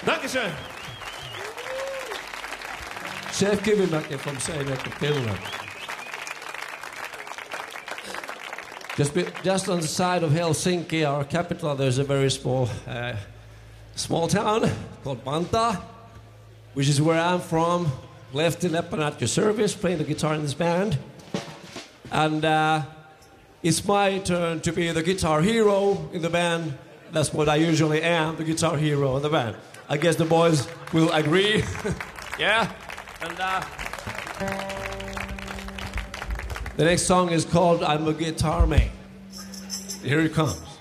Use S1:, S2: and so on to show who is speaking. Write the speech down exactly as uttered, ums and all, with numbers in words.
S1: Dankeschön. Chef Kivimäki from Seinäjoki, Finland. Just, be, just on the side of Helsinki, our capital, there's a very small, uh, small town called Vantaa, which is where I'm from. Lefty Leppänen at your service, playing the guitar in this band. And uh, it's my turn to be the guitar hero in the band. That's what I usually am, the guitar hero in the band. I guess the boys will agree. Yeah? And uh, the next song is called I'm a Guitar Man. Here it comes.